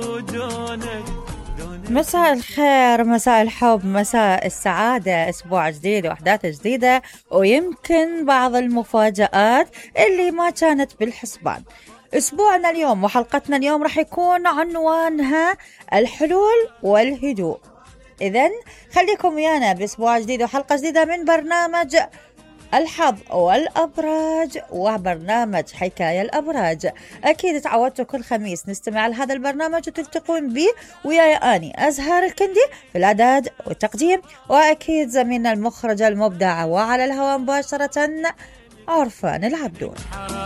مساء الخير، مساء الحب، مساء السعادة. أسبوع جديد وأحداث جديدة، ويمكن بعض المفاجآت اللي ما كانت بالحسبان. أسبوعنا اليوم وحلقتنا اليوم راح يكون عنوانها الحلول والهدوء. إذن خليكم ويانا بأسبوع جديد وحلقة جديدة من برنامج الحظ والأبراج وبرنامج حكاية الأبراج. أكيد تعودتوا كل خميس نستمع لهذا البرنامج وتلتقون به وياي أني أزهار الكندي في الإعداد والتقديم، وأكيد زميلنا المخرجة المبدعة وعلى الهواء مباشرة عرفان العبدون.